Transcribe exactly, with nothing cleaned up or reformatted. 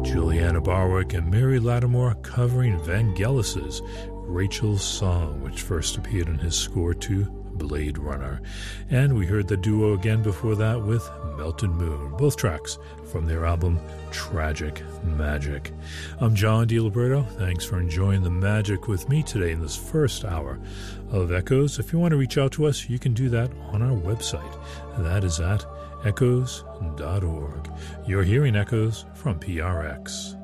Juliana Barwick and Mary Lattimore covering Vangelis's Rachel's Song, which first appeared in his score to Blade Runner. And we heard the duo again before that with Melted Moon, both tracks from their album Tragic Magic. I'm John DiLiberto. Thanks for enjoying the magic with me today in this first hour of Echoes. If you want to reach out to us, you can do that on our website. That is at echoes dot org. You're hearing Echoes from P R X.